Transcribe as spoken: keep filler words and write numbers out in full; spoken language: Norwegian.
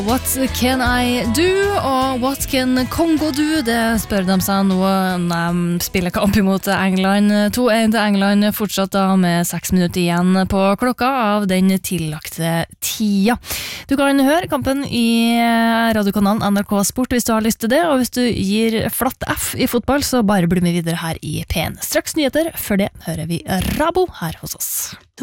What can I do, og what can Kongo do? Det spør de seg nå når de spiller kamp imot England. to en til England, fortsatt da med seks minutter igjen på klokka av den tillagte tida. Du kan høre kampen i radiokanalen N R K Sport hvis du har lyst til det, og hvis du gir flatt F i fotball, så bare bli med videre her i P en. Straks nyheter, før det hører vi Rabo her hos oss.